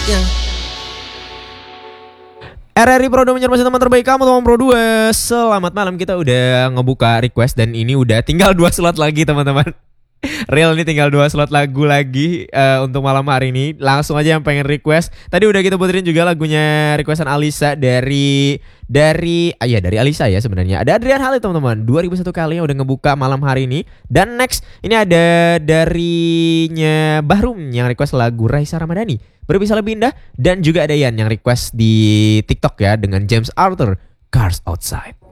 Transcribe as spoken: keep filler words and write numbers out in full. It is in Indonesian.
yang R R I Pro dua menyermasi teman terbaik kamu teman Pro dua. Selamat malam, kita udah ngebuka request dan ini udah tinggal dua slot lagi teman-teman. Real ini tinggal dua slot lagu lagi uh, untuk malam hari ini. Langsung aja yang pengen request. Tadi udah kita puterin juga lagunya requestan Alisa dari dari ah ya dari Alisa ya sebenarnya. Ada Adrian Halid teman-teman. dua ribu satu kali yang udah ngebuka malam hari ini. Dan next ini ada darinya Bahrum yang request lagu Raisa Ramadhani, Berbisa Lebih Indah, dan juga ada Yan yang request di TikTok ya dengan James Arthur, Cars Outside.